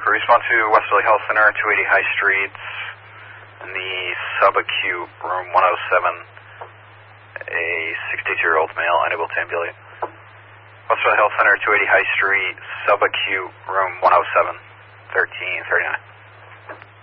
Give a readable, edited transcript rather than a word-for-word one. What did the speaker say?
respond to Westerly Health Center, 280 High Street, in the subacute room 107, a 62-year-old male unable to ambulate. Westerly Health Center, 280 High Street, subacute room 107, 1339.